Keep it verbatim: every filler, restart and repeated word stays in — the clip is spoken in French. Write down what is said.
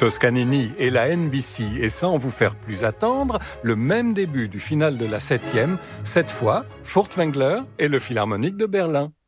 Toscanini et la N B C. Et sans vous faire plus attendre, le même début du final de la septième, cette fois, Furtwängler et le Philharmonique de Berlin.